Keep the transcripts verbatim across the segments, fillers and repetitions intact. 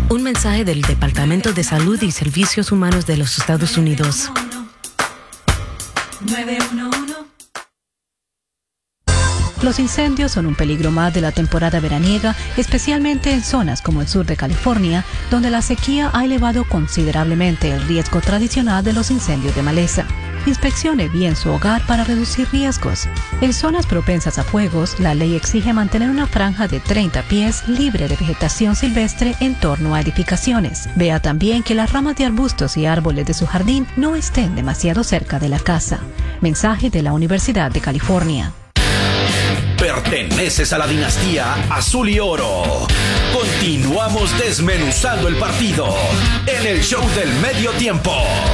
Un mensaje del Departamento de Salud y Servicios Humanos de los Estados Unidos. nueve uno uno. Los incendios son un peligro más de la temporada veraniega, especialmente en zonas como el sur de California, donde la sequía ha elevado considerablemente el riesgo tradicional de los incendios de maleza. Inspeccione bien su hogar para reducir riesgos. En zonas propensas a fuegos, la ley exige mantener una franja de treinta pies libre de vegetación silvestre en torno a edificaciones. Vea también que las ramas de arbustos y árboles de su jardín no estén demasiado cerca de la casa. Mensaje de la Universidad de California. Perteneces a la dinastía Azul y Oro. Continuamos desmenuzando el partido en el show del medio tiempo.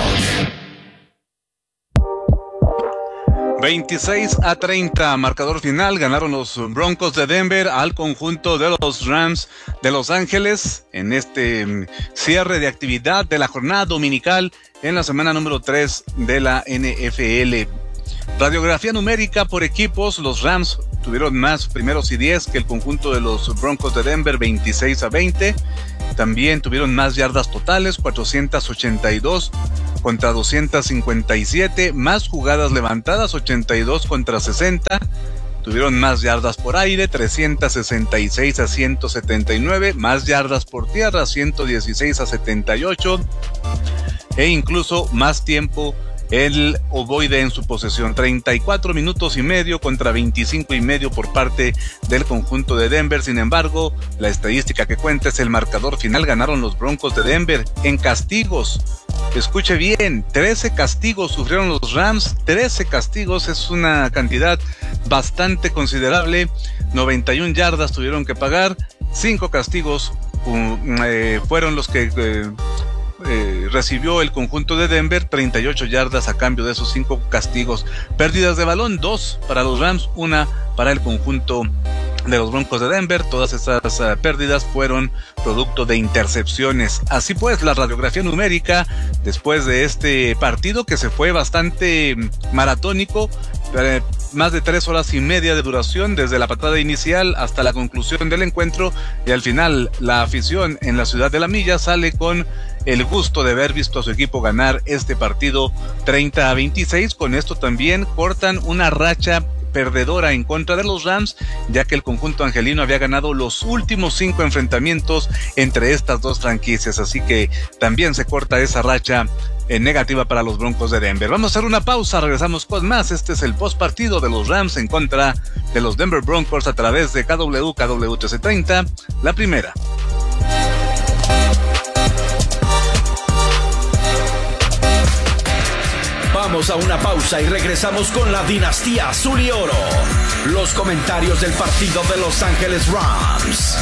veintiséis a treinta, marcador final, ganaron los Broncos de Denver al conjunto de los Rams de Los Ángeles en este cierre de actividad de la jornada dominical en la semana número tres de la N F L. Radiografía numérica por equipos, los Rams tuvieron más primeros y diez que el conjunto de los Broncos de Denver, veintiséis a veinte. También tuvieron más yardas totales, cuatrocientas ochenta y dos contra doscientas cincuenta y siete, más jugadas levantadas, ochenta y dos contra sesenta. Tuvieron más yardas por aire, trescientas sesenta y seis a ciento setenta y nueve, más yardas por tierra, ciento dieciséis a setenta y ocho, e incluso más tiempo el ovoide en su posesión, treinta y cuatro minutos y medio contra veinticinco y medio por parte del conjunto de Denver. Sin embargo, la estadística que cuenta es el marcador final. Ganaron los Broncos de Denver en castigos. Escuche bien, trece castigos sufrieron los Rams, trece castigos, es una cantidad bastante considerable. noventa y una yardas tuvieron que pagar, cinco castigos um, eh, fueron los que eh, Eh, recibió el conjunto de Denver, treinta y ocho yardas a cambio de esos cinco castigos. Pérdidas de balón, dos para los Rams, una para el conjunto de los Broncos de Denver. Todas estas uh, pérdidas fueron producto de intercepciones. Así pues, la radiografía numérica después de este partido, que se fue bastante maratónico, eh, más de tres horas y media de duración desde la patada inicial hasta la conclusión del encuentro, y al final la afición en la ciudad de la milla sale con el gusto de haber visto a su equipo ganar este partido treinta a veintiséis. Con esto también cortan una racha perdedora en contra de los Rams, ya que el conjunto angelino había ganado los últimos cinco enfrentamientos entre estas dos franquicias, así que también se corta esa racha eh, negativa para los Broncos de Denver. Vamos a hacer una pausa, regresamos con más. Este es el post partido de los Rams en contra de los Denver Broncos a través de K W K W trece treinta, la primera. Vamos a una pausa y regresamos con la dinastía Azul y Oro. Los comentarios del partido de Los Ángeles Rams.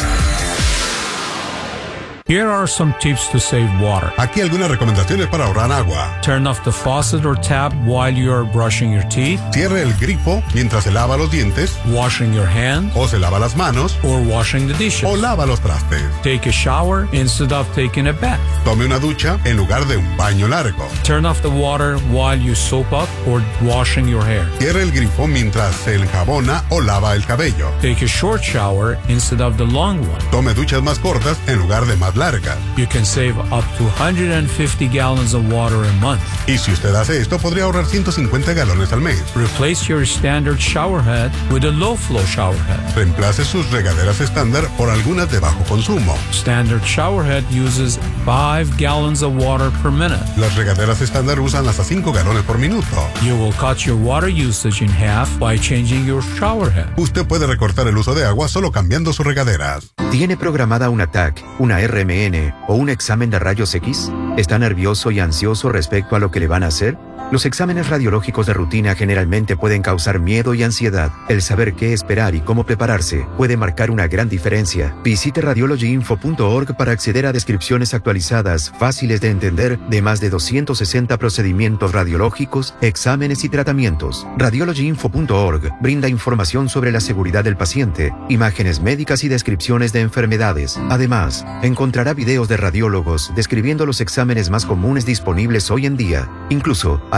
Here are some tips to save water. Aquí algunas recomendaciones para ahorrar agua. Turn off the faucet or tap while you are brushing your teeth. Cierre el grifo mientras se lava los dientes. Washing your hands. O se lava las manos. Or washing the dishes. O lava los trastes. Take a shower instead of taking a bath. Tome una ducha en lugar de un baño largo. Turn off the water while you soap up or washing your hair. Cierre el grifo mientras se enjabona o lava el cabello. Take a short shower instead of the long one. Tome duchas más cortas en lugar de más largas. You can save up to one hundred fifty gallons of water a month. Y si usted hace esto, podría ahorrar ciento cincuenta galones al mes. Replace your standard shower head with a low flow shower head. Reemplace sus regaderas estándar por algunas de bajo consumo. Standard shower head uses five gallons of water per minute. Las regaderas estándar usan hasta cinco galones por minuto. You will cut your water usage in half by changing your shower head. Usted puede recortar el uso de agua solo cambiando sus regaderas. ¿Tiene programada una T A C, una R M N o un examen de rayos X? ¿Está nervioso y ansioso respecto a lo que le van a hacer? Los exámenes radiológicos de rutina generalmente pueden causar miedo y ansiedad. El saber qué esperar y cómo prepararse puede marcar una gran diferencia. Visite radiology info punto org para acceder a descripciones actualizadas, fáciles de entender, de más de doscientos sesenta procedimientos radiológicos, exámenes y tratamientos. radiology info punto org brinda información sobre la seguridad del paciente, imágenes médicas y descripciones de enfermedades. Además, encontrará videos de radiólogos describiendo los exámenes más comunes disponibles hoy en día. Incluso, hay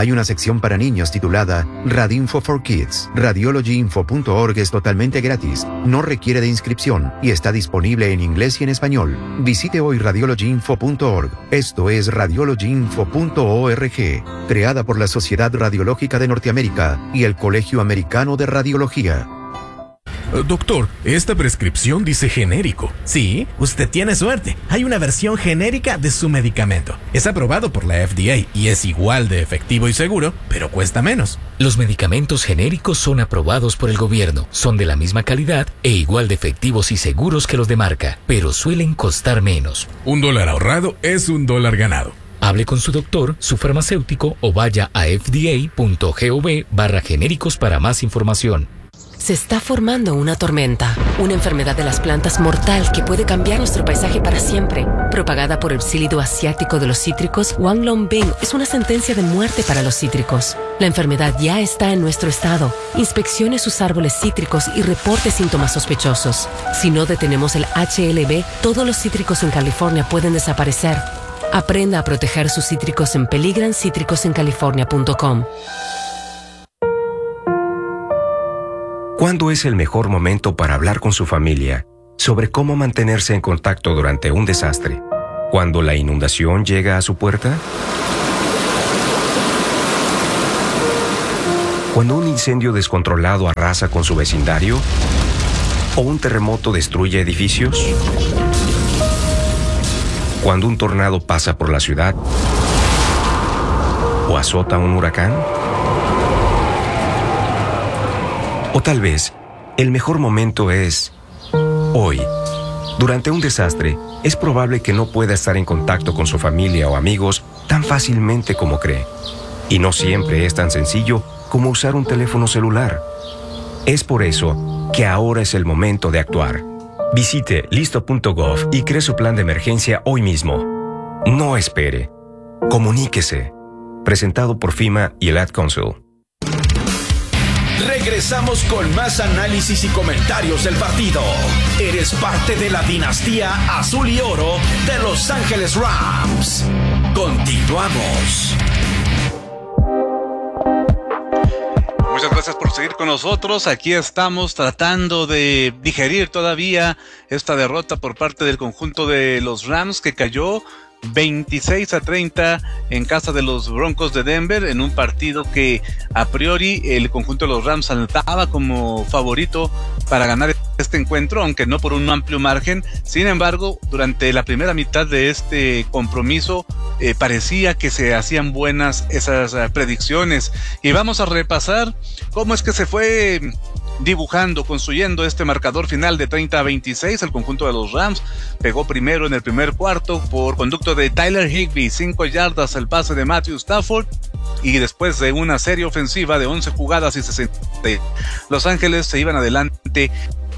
Hay una sección para niños titulada Radinfo for Kids. radiology info punto org es totalmente gratis, no requiere de inscripción y está disponible en inglés y en español. Visite hoy radiology info punto org. Esto es radiology info punto org, creada por la Sociedad Radiológica de Norteamérica y el Colegio Americano de Radiología. Doctor, esta prescripción dice genérico. Sí, usted tiene suerte. Hay una versión genérica de su medicamento. Es aprobado por la F D A y es igual de efectivo y seguro, pero cuesta menos. Los medicamentos genéricos son aprobados por el gobierno, son de la misma calidad e igual de efectivos y seguros que los de marca, pero suelen costar menos. Un dólar ahorrado es un dólar ganado. Hable con su doctor, su farmacéutico o vaya a f d a punto gov barra genéricos para más información. Se está formando una tormenta, una enfermedad de las plantas mortal que puede cambiar nuestro paisaje para siempre. Propagada por el psílido asiático de los cítricos, Wanglongbing es una sentencia de muerte para los cítricos. La enfermedad ya está en nuestro estado. Inspeccione sus árboles cítricos y reporte síntomas sospechosos. Si no detenemos el H L B, todos los cítricos en California pueden desaparecer. Aprenda a proteger sus cítricos en peligran cítricos en california punto com. ¿Cuándo es el mejor momento para hablar con su familia sobre cómo mantenerse en contacto durante un desastre? ¿Cuando la inundación llega a su puerta? ¿Cuando un incendio descontrolado arrasa con su vecindario? ¿O un terremoto destruye edificios? ¿Cuando un tornado pasa por la ciudad? ¿O azota un huracán? O tal vez, el mejor momento es hoy. Durante un desastre, es probable que no pueda estar en contacto con su familia o amigos tan fácilmente como cree. Y no siempre es tan sencillo como usar un teléfono celular. Es por eso que ahora es el momento de actuar. Visite listo punto gov y cree su plan de emergencia hoy mismo. No espere. Comuníquese. Presentado por FEMA y el Ad Council. Regresamos con más análisis y comentarios del partido. Eres parte de la dinastía azul y oro de Los Ángeles Rams. Continuamos. Muchas gracias por seguir con nosotros. Aquí estamos tratando de digerir todavía esta derrota por parte del conjunto de los Rams, que cayó veintiséis a treinta en casa de los Broncos de Denver, en un partido que a priori el conjunto de los Rams saltaba como favorito para ganar este encuentro, aunque no por un amplio margen. Sin embargo, durante la primera mitad de este compromiso eh, parecía que se hacían buenas esas uh, predicciones, y vamos a repasar cómo es que se fue dibujando, construyendo este marcador final de treinta a veintiséis. El conjunto de los Rams pegó primero en el primer cuarto por conducto de Tyler Higbee, cinco yardas el pase de Matthew Stafford, y después de una serie ofensiva de once jugadas y sesenta, Los Ángeles se iban adelante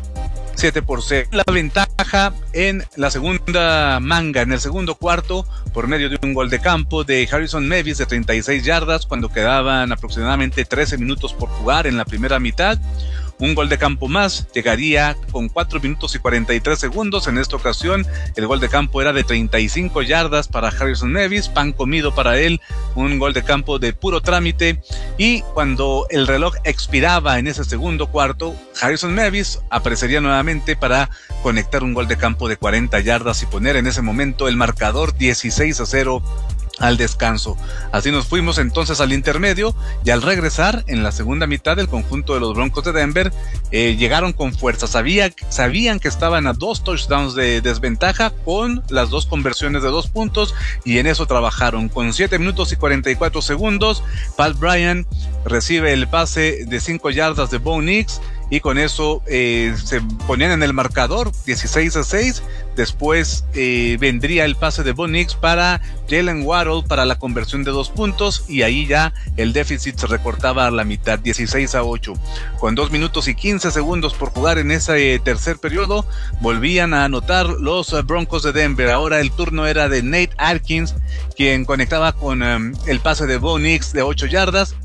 siete por cero. La ventaja en la segunda manga, en el segundo cuarto, por medio de un gol de campo de Harrison Mevis de treinta y seis yardas, cuando quedaban aproximadamente trece minutos por jugar en la primera mitad. Un gol de campo más llegaría con cuatro minutos y cuarenta y tres segundos. En esta ocasión, el gol de campo era de treinta y cinco yardas para Harrison Mevis, pan comido para él, un gol de campo de puro trámite. Y cuando el reloj expiraba en ese segundo cuarto, Harrison Mevis aparecería nuevamente para conectar un gol de campo de cuarenta yardas y poner en ese momento el marcador dieciséis a cero al descanso. Así nos fuimos entonces al intermedio, y al regresar en la segunda mitad, el conjunto de los Broncos de Denver eh, llegaron con fuerza. Sabía, sabían que estaban a dos touchdowns de desventaja con las dos conversiones de dos puntos, y en eso trabajaron. Con siete minutos y cuarenta y cuatro segundos, Pat Bryant recibe el pase de cinco yardas de Bo Nix, y con eso eh, se ponían en el marcador dieciséis a seis. Después eh, vendría el pase de Bo Nix para Jalen Waddle para la conversión de dos puntos, y ahí ya el déficit se recortaba a la mitad, dieciséis a ocho. Con dos minutos y quince segundos por jugar en ese eh, tercer periodo, volvían a anotar los uh, Broncos de Denver. Ahora el turno era de Nate Atkins, quien conectaba con um, el pase de Bo Nix de ocho yardas.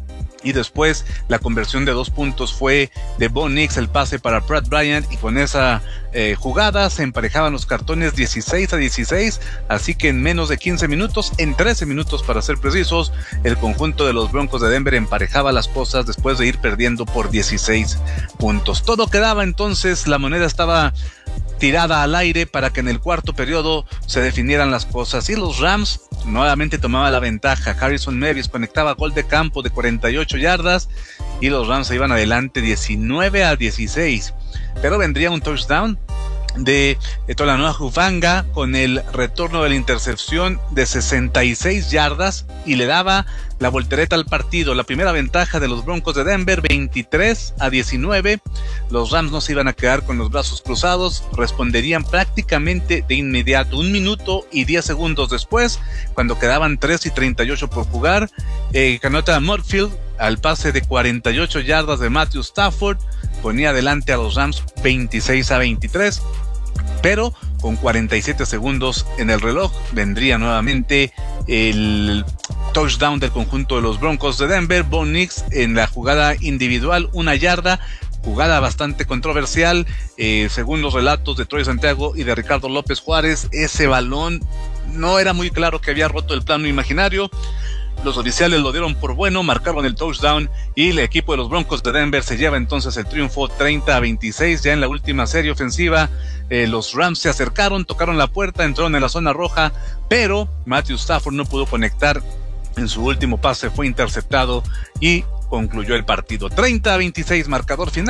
y después la conversión de dos puntos fue de Bo Nix, el pase para Pratt Bryant, y con esa eh, jugada se emparejaban los cartones dieciséis a dieciséis, así que en menos de quince minutos, en trece minutos para ser precisos, el conjunto de los Broncos de Denver emparejaba las cosas después de ir perdiendo por dieciséis puntos. Todo quedaba entonces, la moneda estaba tirada al aire para que en el cuarto periodo se definieran las cosas, y los Rams nuevamente tomaban la ventaja. Harrison Mevis conectaba gol de campo de cuarenta y ocho yardas y los Rams se iban adelante diecinueve a dieciséis, pero vendría un touchdown de Talanoa Hufanga con el retorno de la intercepción de sesenta y seis yardas y le daba la voltereta al partido. La primera ventaja de los Broncos de Denver, veintitrés a diecinueve. Los Rams no se iban a quedar con los brazos cruzados, responderían prácticamente de inmediato. Un minuto y diez segundos después, cuando quedaban tres y treinta y ocho por jugar, eh, Canota Murfield, al pase de cuarenta y ocho yardas de Matthew Stafford, ponía adelante a los Rams veintiséis a veintitrés. Pero con cuarenta y siete segundos en el reloj vendría nuevamente el touchdown del conjunto de los Broncos de Denver. Bo Nix en la jugada individual, una yarda, jugada bastante controversial, eh, según los relatos de Troy Santiago y de Ricardo López Juárez, ese balón no era muy claro que había roto el plano imaginario. Los oficiales lo dieron por bueno, marcaron el touchdown y el equipo de los Broncos de Denver se lleva entonces el triunfo treinta a veintiséis. Ya en la última serie ofensiva, eh, los Rams se acercaron, tocaron la puerta, entraron en la zona roja, pero Matthew Stafford no pudo conectar. En su último pase fue interceptado y concluyó el partido. treinta a veintiséis, marcador final.